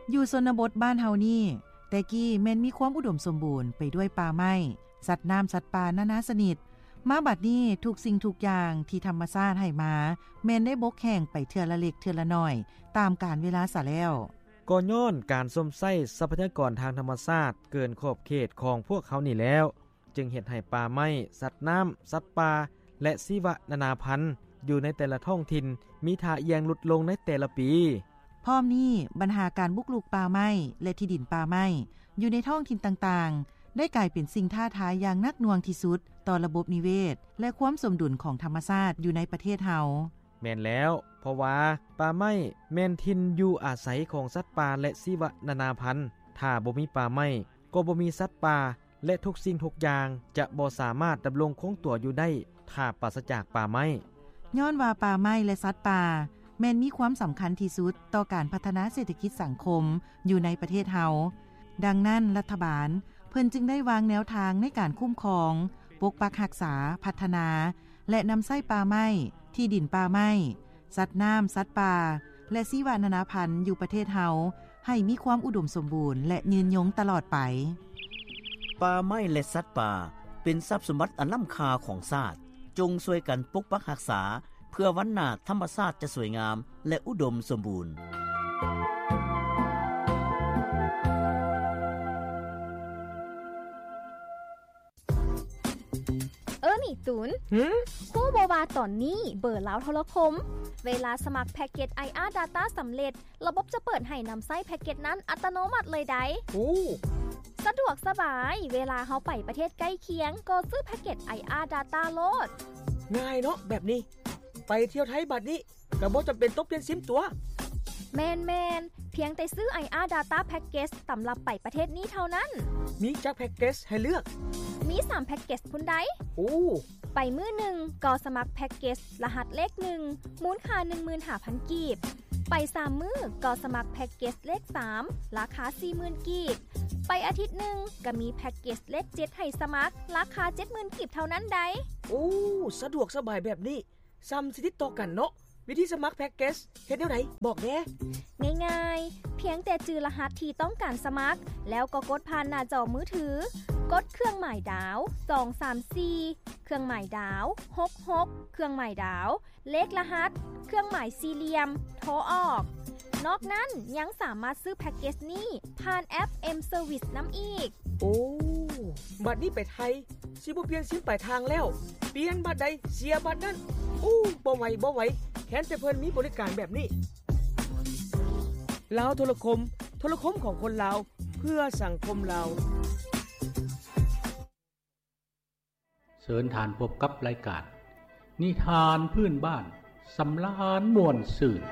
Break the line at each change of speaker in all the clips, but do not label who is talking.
อยู่ชนบทบ้านเฮานี่แต่กี้แม่นมีความอุดมสมบูรณ์ไปด้วยป่าไม้สัตว์น้ำสัตว์ป่านานาชนิดมาบัดนี้ทุกสิ่งทุกอย่างที่ธรรมชาติให้มาแม่นได้บกแห้งไปเทื่อละเล็กเทื่อละน้อยตามกาลเวลาซะแล้ว
ก็ย้อนการส้มไส้ทรัพยากรทางธรรมชาติเกินขอบเขตของพวกเขานี่แล้วจึงเฮ็ดให้ป่าไม้สัตว์น้ำสัตว์ป่าและชีวนานาพันธุ์อยู่ในแต่ละท้องถิ่นมีท่าเอียงลดลงในแต่ละปี
พร้อมนี้ปัญหาการบุกรุกป่าไม้และที่ดินป่าไม้อยู่ในท้องถิ่นต่างๆได้กลายเป็นสิ่งท้าทายอย่างนักหน่วงที่สุดต่อระบบนิเวศและความสมดุลของธรรมชาติอยู่ในประเทศเฮา
แม่นแล้วเพราะว่าป่าไม้แม่นถิ่นอยู่อาศัยของสัตว์ป่าและชีวนานาพันธุ์ถ้าบ่มีป่าไม้ก็บ่มีสัตว์ป่าและทุกสิ่งทุกอย่างจะบ่สามารถดำรงคงตัวอยู่ได้ถ้าปราศจากป่าไม้
ย้อนว่าป่าไม้และสัตว์ป่าแม้นมีความสำคัญที่สุดต่อการพัฒนาเศรษฐกิจสังคมอยู่ในประเทศเฮาดังนั้นรัฐบาลเพิ่นจึงได้วางแนวทางในการคุ้มครองปกปักรักษาพัฒนาและนำไส้ป่าไม้ที่ดินป่าไม้สัตว์น้ำสัตว์ป่าและชีวนานาพันธุ์อยู่ประเทศเฮาให้มีความอุดมสมบูรณ์และยืนยงตลอดไป
ป่าไม้และสัตว์ป่าเป็นทรัพย์สมบัติอันล้ำค่าของชาติจงช่วยกันปกปักรักษาเพื่อวันหน้าธรรมชาติจะสวยงามและอุดมสมบูรณ์
นี่ตูนฮู้บ่ว่าตอนนี้เบอร์ลาวโทรคมเวลาสมัครแพ็กเกจ IR Data สำเร็จระบบจะเปิดให้นำไส้แพ็กเกจนั้นอัตโนมัติเลยได้สะดวกสบายเวลาเฮาไปประเทศใกล้เคียงก็ซื้อแพ็กเกจ IR Data โลด
ง่ายเนาะแบบนี้ไปเที่ยวไทยบัดนี้ก็บ่จำเป็นต้องเปลี่ยนซิมตัว
แม่นเพียงแต่ซื้อ IR Data Package สำหรับไปประเทศนี้เท่านั้น
มีจักแพ็กเกจให้เลือก
มี3แพ็กเกจพุ่นใดไปมื้อนึงก็สมัครแพ็กเกจรหัสเลข1มูลค่า 15,000 กีบไป3มื้อก็สมัครแพ็กเกจเลข3ราคา 40,000 กีบไปอาทิตย์นึงก็มีแพ็กเกจเลข7ให้สมัครราคา 70,000 กีบเท่านั้นได้
สะดวกสบายแบบนี้ซ้ำสิติดต่อกันเนาะวิธีสมัครแพ็กเกจเฮ็ดแนวไหนบอกแน่
ง่ายๆเพียงแต่จื่อรหัสที่ต้องการสมัครแล้วก็กดผ่านหน้าจอมือถือกดเครื่องหมายดาว234เครื่องหมายดาว66เครื่องหมายดาวเลขรหัสเครื่องหมายสี่เหลี่ยมโทรออกนอกนั้นยังสามารถซื้อแพ็กเกจนี้ผ่านแอป M Service นำอีก
บัดนี้ไปไทยสิบ่เปลี่ยนซิมปลายทางแล้วเปลี่ยนบัดใดเสียบัดนั้นบ่ไหวแค้นแต่เพิ่นมีบริการแบบนี้ลาวโทรคมของคนลาวเพื่อสังคมลาว
เชิญทานพบกับรายการนิทานพื้นบ้านสำราญม่วนซื่น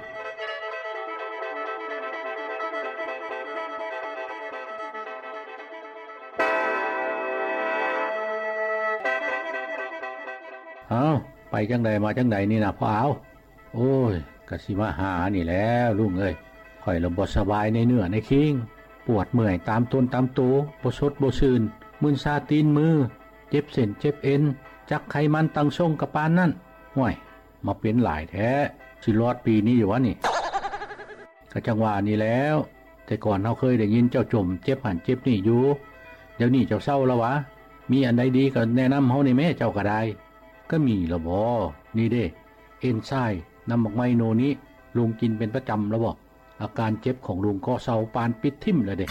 ไปจังใดมาจังใดนี่นะพ่อเอาโอ้ยกะสิมาหานี่แล้วลุงเอ้ยข่อยลำบ่สบายในเนื้อในคิงปวดเมื่อยตามต้นตามตัวบ่สดบ่ชื่นมึนซาตีนมือเจ็บเส้นเจ็บเอ็นจักไขมันตั้งทรงกะปานนั่นห่วยมาเป็นหลายแท้สิรอดปีนี้อยู่วะนี่ก็จังว่านี่แล้วแต่ก่อนเฮาเคยได้ยินเจ้าจมเจ็บหันเจ็บนี่อยู่เดี๋ยวนี้เจ้าเศร้าแล้ววะมีอันใดดีก็แนะนำเฮานี่แม่เจ้าก็ได้ก็มีละบ่นี่เด้เอนไซม์นำหมกไมโนนี้ลุงกินเป็นประจำแล้วบ่อาการเจ็บของลุงก็เซาปานปิดทิ่มเลยเด้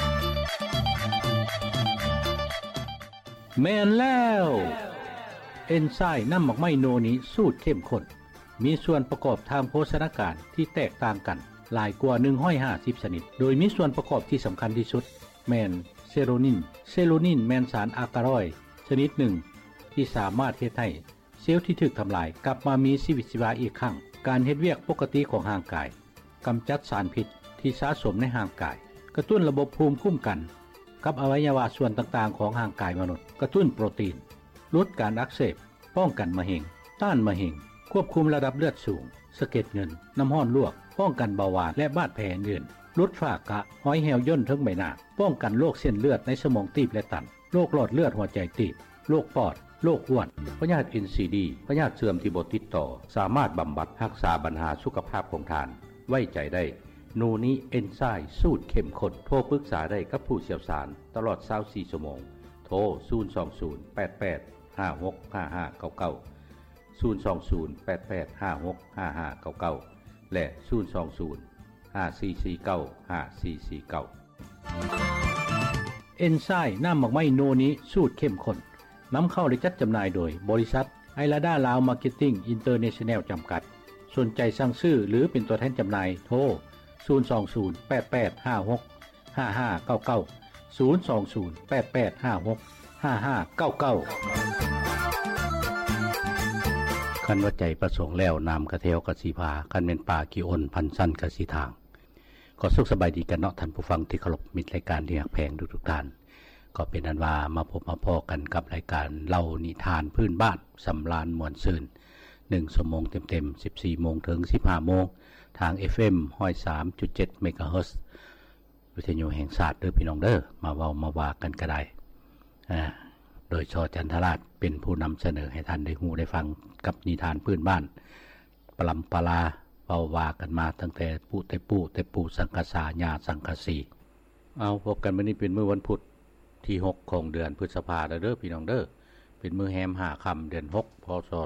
แม่นแล้วเอนไซม์นำหมกไมโนนี้สูตรเข้มข้นมีส่วนประกอบทางโภชนาการที่แตกต่างกันหลายกว่า150ชนิดโดยมีส่วนประกอบที่สำคัญที่สุดแม่นเซโรนินแม่นสารอะกาลอยชนิดหนึ่งที่สามารถเฮ็ดให้เซลล์ที่ถูกทำลายกลับมามีชีวิตชีวาอีกครั้งการเฮ็ดเวียกปกติของร่างกายกำจัดสารพิษที่สะสมในร่างกายกระตุ้นระบบภูมิคุ้มกันกับอวัยวะส่วนต่างๆของร่างกายมนุษย์กระตุ้นโปรตีนลดการอักเสบป้องกันมะเร็งต้านมะเร็งควบคุมระดับเลือดสูงสะเก็ดเงินน้ำร้อนลวกป้องกันเบาหวานและบาดแผลอื่นลดฝ้ากระห้อยแหวย่นทั้งใบหน้าป้องกันโรคเส้นเลือดในสมองตีบและตันโรคหลอดเลือดหัวใจตีบโรคปอดโรคอ้วนพยาธิ NCD พยาธิเสื่อมที่บ่ติดต่อสามารถบำบัดรักษาปัญหาสุขภาพของท่านไว้ใจได้โนนี้เอนไซม์สูตรเข้มข้นโทรปรึกษาได้กับผู้เชี่ยวชาญตลอด24ชั่วโมงโทร02088565599 และ02054495449เอนไซม์น้ำหมักไม้โนนี้สูตรเข้มข้นนำเข้าและจัดจำหน่ายโดยบริษัทไอลาดาลาวมาร์เก็ตติ้งอินเตอร์เนชั่นแนลจำกัดสนใจสั่งซื้อหรือเป็นตัวแทนจำหน่ายโทร02088565599 คันว่าใจประสงค์แล้วนามกระเทวกสิภาคันเป็นป่ากิโอนพันสั้นกสิทางก็สุขสบายดีกันเนาะท่านผู้ฟังที่เคารพมิตรรายการที่รักแพงทุกท่านก็เป็นอันว่ามาพบมาพอกันกับรายการเล่านิทานพื้นบ้านสำราญม่วนซื่น1 ชั่วโมงเต็มๆ 14 โมงถึง 15 โมงทาง FM 103.7 เมกะเฮิรตซ์วิทยุแห่งชาติเด้อพี่น้องเด้อมาเว้ามาว่ากันก็ได้โดยชจันทราชเป็นผู้นำเสนอให้ท่านได้ฮู้ได้ฟังกับนิทานพื้นบ้านปลำปลาเว้าว่ากันมาตั้งแต่ปู่แต่ปู่สังกษาญาสังกสีเอาพบกันมื้อนี้เป็นมื้อวันพุธที่6ของเดือนพฤษภาคมเด้อพี่น้องเด้อเป็นมื้อแฮม5ค่ำเดือน6พศ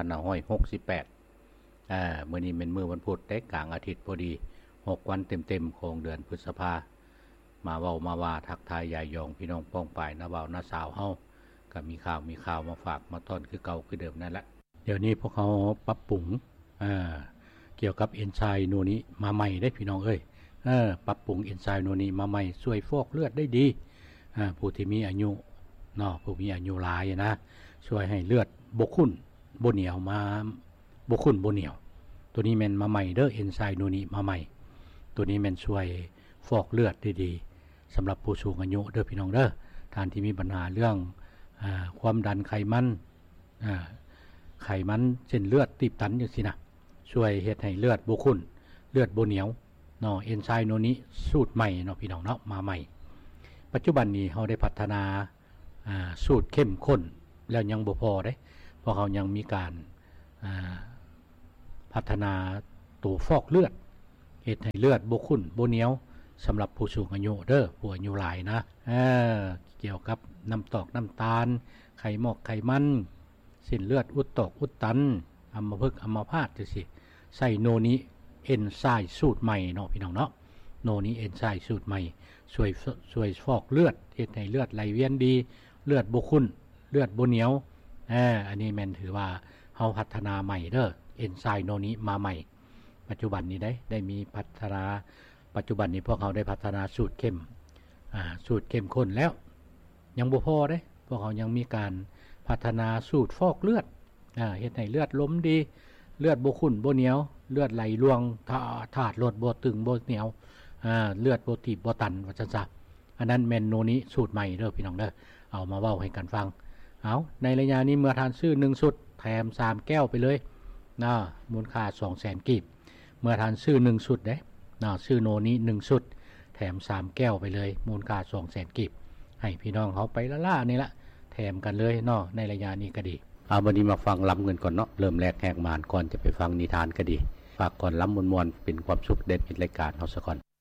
2568มื้อนี้เป็นมื้อวันพุธแต่กลางอาทิตย์พอดี6วันเต็มๆของเดือนพฤษภาคมมาเว้ามาว่าทักทายยายยองพี่น้องป้องปายน้าเว้าน้าสาวเฮาก็มีข่าวมาฝากมาต้อนคือเก่าคือเดิมนั่นแหละเดี๋ยวนี้พวกเขาปรับปรุงเกี่ยวกับเอนไซม์โนนี้มาใหม่ได้พี่น้องเอ้ยปรับปรุงเอนไซม์โนนี้มาใหม่ช่วยฟอกเลือดได้ดีผู้ที่มีอายุเนาะผู้มีอายุหลายนะช่วยให้เลือดบ่ข้นบ่เหนียวมาบ่ข้นบ่เหนียวตัวนี้แม่นมาใหม่เด้อเอนไซม์โนนี้มาใหม่ตัวนี้แม่นช่วยฟอกเลือดได้ดีสำหรับผู้สูงอายุเด้อพี่น้องเด้อท่านที่มีปัญหาเรื่องความดันไขมันเส้นเลือดตีบตันจังซี่นะช่วยเฮ็ดให้เลือดบ่ข้นเลือดบ่เหนียวเนาะเอนไซม์โนนี้สูตรใหม่เนาะพี่น้องเนาะมาใหม่ปัจจุบันนี้เฮาได้พัฒนาสูตรเข้มข้นแล้วยังบ่พอเด้เพราะเขายังมีการพัฒนาตัวฟอกเลือดเฮ็ดให้เลือดบ่ข้นบ่เหนียวสำหรับผู้สูงอายุเด้อผู้อายุหลายนะเกี่ยวกับน้ำตอกน้ำตาลไขหมอกไขมันเส้นเลือดอุดตอกอุดตันอัมพฤกษ์อัมพาตจังซี่ใส่โนนี้เอนไซม์สูตรใหม่เนาะพี่น้องเนาะโนนี้เอนไซม์สูตรใหม่ช่วยฟอกเลือดเฮ็ดให้เลือดไหลเวียนดีเลือดบ่ข้นเลือดบ่เหนียวอันนี้แม่นถือว่าเฮาพัฒนาใหม่เด้อเอนไซม์โนนี้มาใหม่ปัจจุบันนี้ได้มีพัฒนาปัจจุบันนี้พวกเขาได้พัฒนาสูตรเข้มข้นแล้วยังบ่พอเด้พวกเขายังมีการพัฒนาสูตรฟอกเลือดเฮ็ดให้เลือดล้มดีเลือดบ่ข้นบ่เหนียวเลือดไหลลวงธาตุลดบ่ตึงบ่เหนียวเลือดบ่ตีบบ่ตันว่าจังซั่นอันนั้นแม่นโนนี้สูตรใหม่เด้อพี่น้องเด้อเอามาเว้าให้กันฟังเอาในระยะนี้เมื่อทานซื้อ1ชุดแถม3แก้วไปเลยมูลค่า 200,000 กีบเมื่อทานซื้อ1ชุดเด้ซื้อโนนี้1ชุดแถม3แก้วไปเลยมูลค่า 200,000 กีบให้พี่น้องเขาไปล่าๆนี่ละแถมกันเลยในระยะนี้ก็ดีเอาวันนี้มาฟังล้ำเงินก่อนเนาะเริ่มแรกแหกมานก่อนจะไปฟังนิทานก็ดีฝากก่อนล้ำมวลๆเป็นความสุขเด็ดปิดรายการเฮาซะก่อน